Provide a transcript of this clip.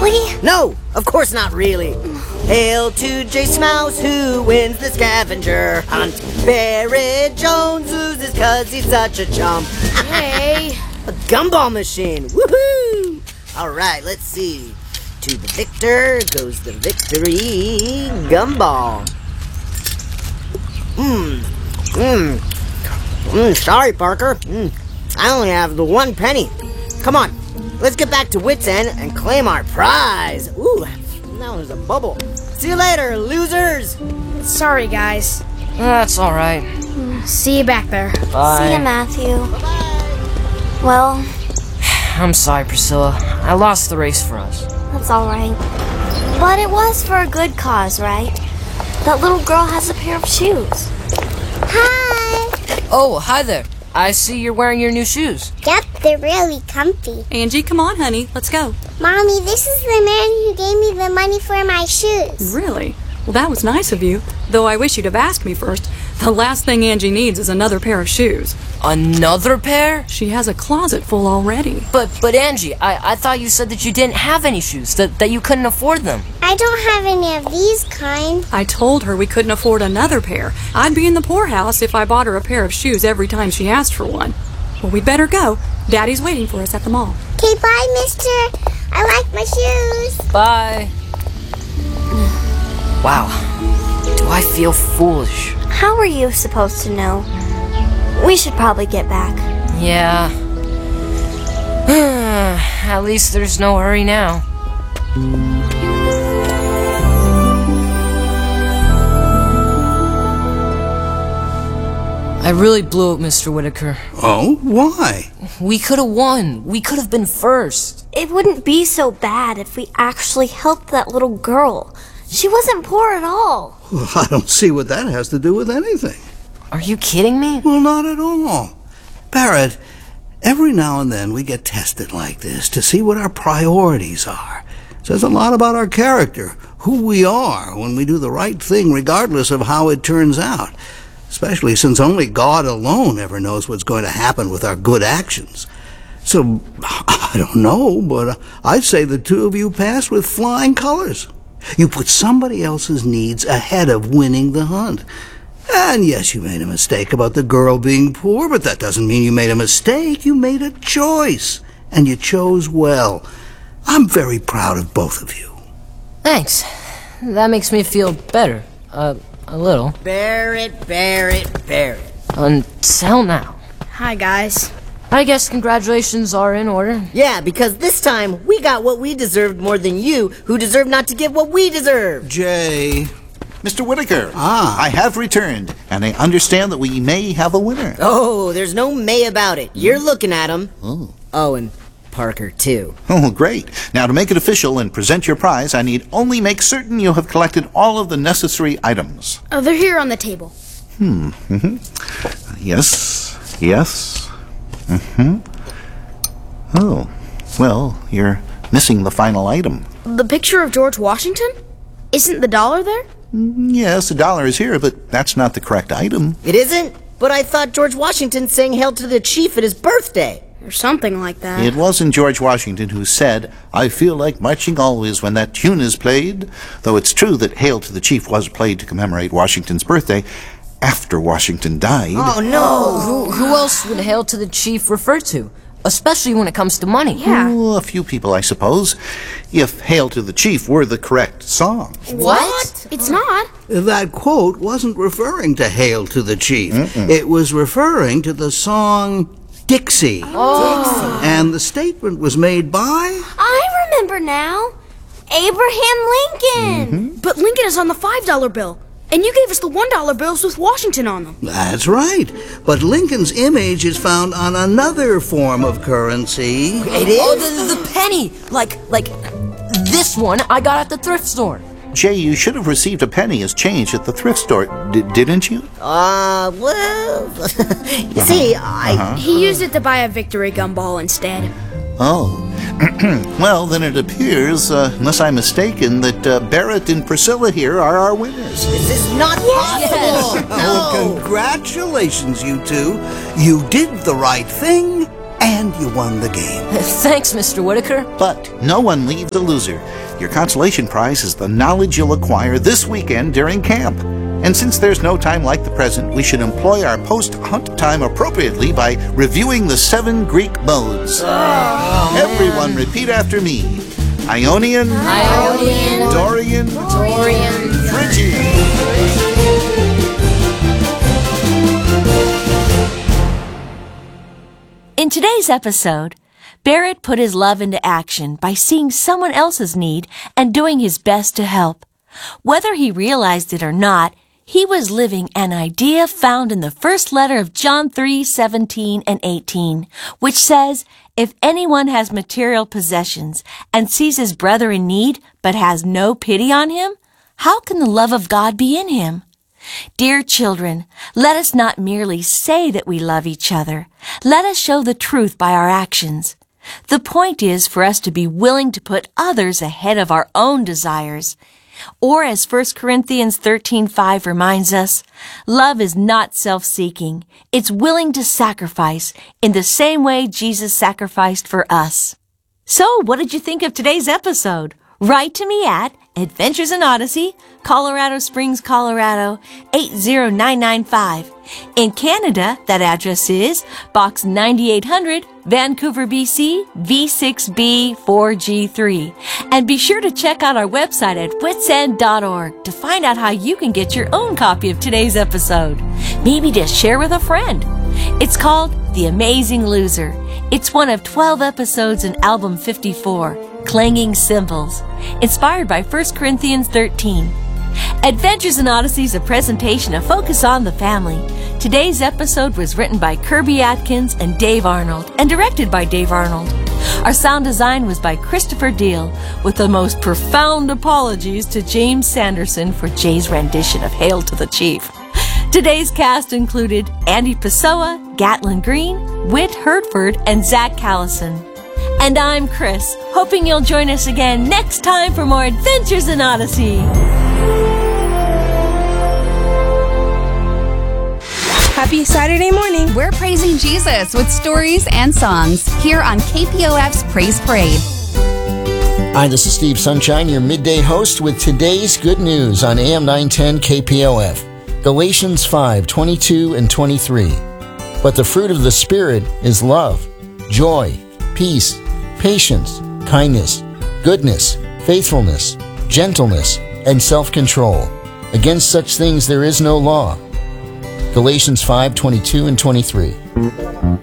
Really? No, of course not really. Hail to J Smouse who wins the scavenger hunt. Barrett Jones loses cause he's such a chump. Hey. A gumball machine. Woohoo! Alright, let's see. To the victor goes the victory gumball. Sorry, Parker. I only have the 1 penny. Come on, let's get back to Wits End and claim our prize. Ooh, that was a bubble. See you later, losers. Sorry, guys. That's alright. See you back there. Bye. See ya, Matthew. Bye-bye. Well, I'm sorry, Priscilla. I lost the race for us. that's alright. But it was for a good cause, right? That little girl has a pair of shoes. Hi! Oh, hi there. I see you're wearing your new shoes. Yep, they're really comfy. Angie, come on, honey. Let's go. Mommy, this is the man who gave me the money for my shoes. Really? Well, that was nice of you. Though I wish you'd have asked me first. The last thing Angie needs is another pair of shoes. Another pair? She has a closet full already. But Angie, I thought you said that you didn't have any shoes, that you couldn't afford them. I don't have any of these kind. I told her we couldn't afford another pair. I'd be in the poorhouse if I bought her a pair of shoes every time she asked for one. Well, we'd better go. Daddy's waiting for us at the mall. Okay, bye, mister. I like my shoes. Bye. Wow. Do I feel foolish? How were you supposed to know? We should probably get back. Yeah. At least there's no hurry now. I really blew it, Mr. Whitaker. Oh? Why? We could have won. We could have been first. It wouldn't be so bad if we actually helped that little girl. She wasn't poor at all. Well, I don't see what that has to do with anything. Are you kidding me? Well, not at all. Barrett, every now and then we get tested like this to see what our priorities are. It says a lot about our character, who we are when we do the right thing regardless of how it turns out. Especially since only God alone ever knows what's going to happen with our good actions. So, I don't know, but I'd say the two of you passed with flying colors. You put somebody else's needs ahead of winning the hunt. And yes, you made a mistake about the girl being poor, but that doesn't mean you made a mistake. You made a choice, and you chose well. I'm very proud of both of you. Thanks. That makes me feel better. A little. Barrett. Until now. Hi, guys. I guess congratulations are in order. Yeah, because this time we got what we deserved more than you, who deserve not to get what we deserve. Jay. Mr. Whitaker, Ah. I have returned, and I understand that we may have a winner. Oh, there's no may about it. You're looking at him. Oh, and Parker, too. Oh, great. Now, to make it official and present your prize, I need only make certain you have collected all of the necessary items. Oh, they're here on the table. Yes. Oh, well, you're missing the final item. The picture of George Washington? Isn't the dollar there? Yes, the dollar is here, but that's not the correct item. It isn't? But I thought George Washington sang Hail to the Chief at his birthday. Or something like that. It wasn't George Washington who said, "I feel like marching always when that tune is played," though it's true that Hail to the Chief was played to commemorate Washington's birthday after Washington died. Oh, no. Who else would Hail to the Chief refer to? Especially when it comes to money. Yeah. Oh, a few people, I suppose, if Hail to the Chief were the correct song. What? It's not. That quote wasn't referring to Hail to the Chief. It was referring to the song Dixie. Oh. And the statement was made by... I remember now. Abraham Lincoln. But Lincoln is on the $5 bill. And you gave us the $1 bills with Washington on them. That's right. But Lincoln's image is found on another form of currency. It is? Oh, the penny! Like this one I got at the thrift store. Jay, you should have received a penny as change at the thrift store, didn't you? Well, you see, He used it to buy a victory gumball instead. Oh. Well, then it appears, unless I'm mistaken, that Barrett and Priscilla here are our winners. this is not possible. Oh, congratulations, you two. You did the right thing and you won the game. Thanks, Mr. Whitaker. But no one leaves a loser. Your consolation prize is the knowledge you'll acquire this weekend during camp. And since there's no time like the present, we should employ our post-hunt time appropriately by reviewing the 7 Greek modes. Everyone repeat after me. Ionian, Dorian, Phrygian. In today's episode, Barrett put his love into action by seeing someone else's need and doing his best to help. Whether he realized it or not, he was living an idea found in the first letter of John 3:17 and 18, which says, "If anyone has material possessions and sees his brother in need but has no pity on him, how can the love of God be in him?" Dear children, let us not merely say that we love each other. Let us show the truth by our actions. The point is for us to be willing to put others ahead of our own desires. Or as 1 Corinthians 13:5 reminds us, love is not self-seeking. It's willing to sacrifice in the same way Jesus sacrificed for us. So, what did you think of today's episode? Write to me at Adventures in Odyssey, Colorado Springs, Colorado, 80995. In Canada, that address is Box 9800, Vancouver, BC, V6B4G3. And be sure to check out our website at witsend.org to find out how you can get your own copy of today's episode. Maybe just share with a friend. It's called The Amazing Loser. It's one of 12 episodes in Album 54, Clanging Cymbals, inspired by 1 Corinthians 13. Adventures in Odyssey is a presentation of Focus on the Family. Today's episode was written by Kirby Atkins and Dave Arnold and directed by Dave Arnold. Our sound design was by Christopher Deal, with the most profound apologies to James Sanderson for Jay's rendition of Hail to the Chief. Today's cast included Andy Pessoa, Gatlin Green, Whit Hertford, and Zach Callison. And I'm Chris, hoping you'll join us again next time for more Adventures in Odyssey. Happy Saturday morning. We're praising Jesus with stories and songs here on KPOF's Praise Parade. Hi, this is Steve Sunshine, your midday host with today's good news on AM 910 KPOF. Galatians 5:22 and 23. But the fruit of the Spirit is love, joy, peace, patience, kindness, goodness, faithfulness, gentleness, and self-control. Against such things there is no law. Galatians 5:22 and 23.